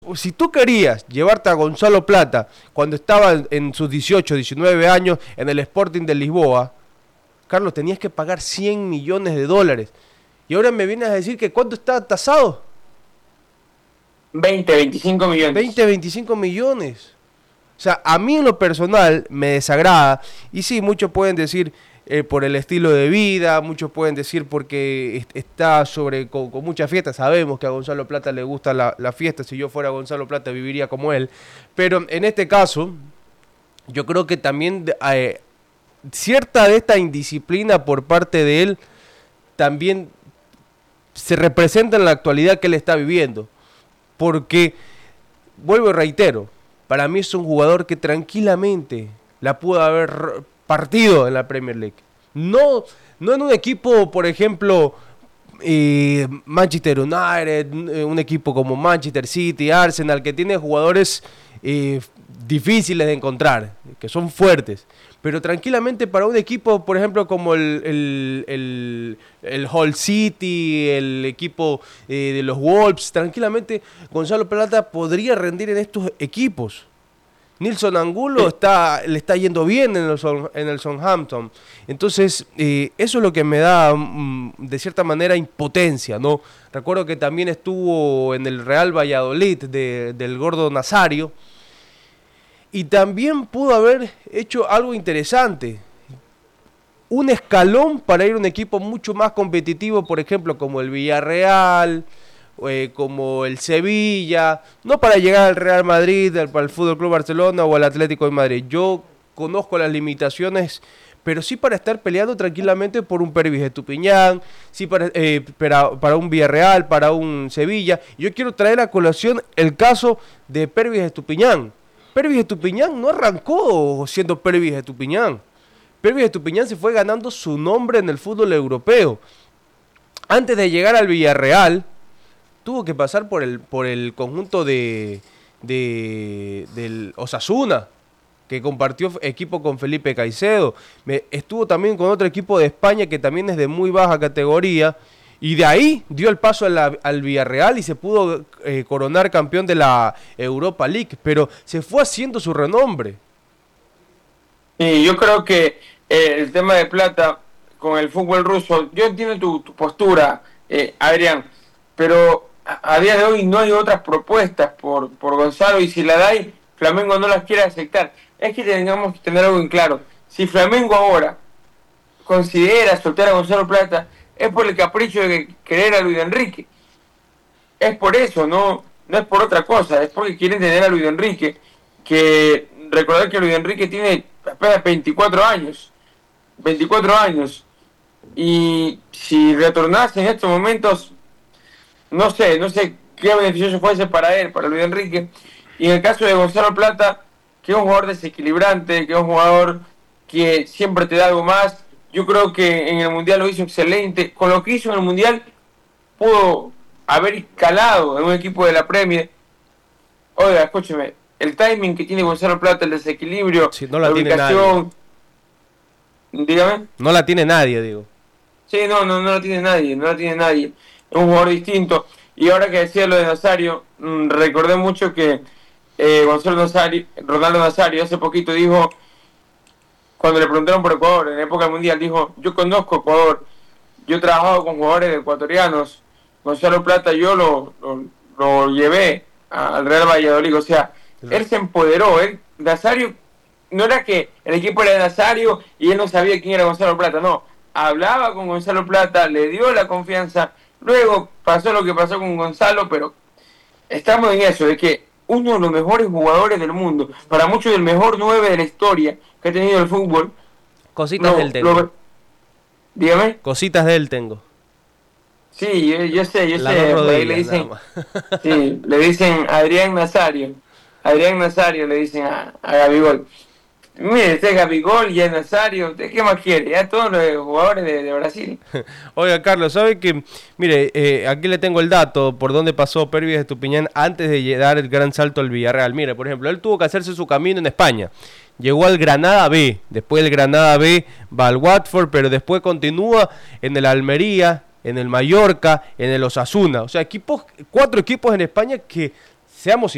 si tú querías llevarte a Gonzalo Plata cuando estaba en sus 18, 19 años en el Sporting de Lisboa, Carlos, tenías que pagar 100 millones de dólares. Y ahora me vienes a decir que ¿cuánto está tasado? 20, 25 millones. 20, 25 millones. O sea, a mí en lo personal me desagrada. Y sí, muchos pueden decir por el estilo de vida, muchos pueden decir porque está con mucha fiesta. Sabemos que a Gonzalo Plata le gusta la fiesta. Si yo fuera Gonzalo Plata viviría como él. Pero en este caso, yo creo que también cierta de esta indisciplina por parte de él también se representa en la actualidad que él está viviendo. Porque, vuelvo y reitero, para mí es un jugador que tranquilamente la pudo haber partido en la Premier League. No en un equipo, por ejemplo, Manchester United, un equipo como Manchester City, Arsenal, que tiene jugadores difíciles de encontrar, que son fuertes. Pero tranquilamente para un equipo, por ejemplo, como el Hull City, el equipo de los Wolves, tranquilamente Gonzalo Plata podría rendir en estos equipos. Nilson Angulo le está yendo bien en el Southampton. Entonces, eso es lo que me da, de cierta manera, impotencia, ¿no? Recuerdo que también estuvo en el Real Valladolid del Gordo Nazario. Y también pudo haber hecho algo interesante. Un escalón para ir a un equipo mucho más competitivo, por ejemplo, como el Villarreal, como el Sevilla. No para llegar al Real Madrid, para el Fútbol Club Barcelona o al Atlético de Madrid. Yo conozco las limitaciones, pero sí para estar peleando tranquilamente por un Pervis Estupiñán, sí para un Villarreal, para un Sevilla. Yo quiero traer a colación el caso de Pervis Estupiñán. Pervis Estupiñán no arrancó siendo Pervis Estupiñán. Pervis Estupiñán se fue ganando su nombre en el fútbol europeo. Antes de llegar al Villarreal, tuvo que pasar por el conjunto del Osasuna, que compartió equipo con Felipe Caicedo. Estuvo también con otro equipo de España que también es de muy baja categoría. Y de ahí dio el paso al Villarreal y se pudo coronar campeón de la Europa League. Pero se fue haciendo su renombre. Y yo creo que el tema de Plata con el fútbol ruso, yo entiendo tu postura, Adrián, pero a día de hoy no hay otras propuestas por Gonzalo, y si la dais, Flamengo no las quiere aceptar. Es que tengamos que tener algo en claro. Si Flamengo ahora considera soltar a Gonzalo Plata, es por el capricho de querer a Luis Enrique. Es por eso, no es por otra cosa, es porque quieren tener a Luis Enrique, que recordar que Luis Enrique tiene apenas 24 años, y si retornase en estos momentos, no sé qué beneficioso fuese para él, para Luis Enrique. Y en el caso de Gonzalo Plata, que es un jugador desequilibrante, que es un jugador que siempre te da algo más. Yo creo que en el Mundial lo hizo excelente. Con lo que hizo en el Mundial, pudo haber escalado en un equipo de la Premier. Oiga, escúcheme, el timing que tiene Gonzalo Plata, el desequilibrio, sí, no la ubicación. Dígame. No la tiene nadie, digo. Sí, no la tiene nadie. Es un jugador distinto. Y ahora que decía lo de Nazario, recordé mucho que Ronaldo Nazario hace poquito dijo, cuando le preguntaron por Ecuador, en la época del Mundial, dijo, yo conozco Ecuador, yo he trabajado con jugadores ecuatorianos, Gonzalo Plata yo lo llevé al Real Valladolid, o sea, él se empoderó, Nazario, no era que el equipo era de Nazario y él no sabía quién era Gonzalo Plata, no, hablaba con Gonzalo Plata, le dio la confianza, luego pasó lo que pasó con Gonzalo, pero estamos en eso, de que uno de los mejores jugadores del mundo, para muchos el mejor 9 de la historia que ha tenido el fútbol. Cositas de él tengo. Dígame. Cositas de él tengo. Sí, yo sé. Ahí le dicen, sí, le dicen Adrián Nazario le dicen a Gabigol. Mire, este es Gabigol y es Nazario, ¿qué más quiere? Ya todos los jugadores de Brasil. Oiga, Carlos, ¿sabe que? Mire, aquí le tengo el dato por dónde pasó Pervis Estupiñán antes de dar el gran salto al Villarreal. Mire, por ejemplo, él tuvo que hacerse su camino en España. Llegó al Granada B, después del Granada B va al Watford, pero después continúa en el Almería, en el Mallorca, en el Osasuna. O sea, 4 equipos en España que, seamos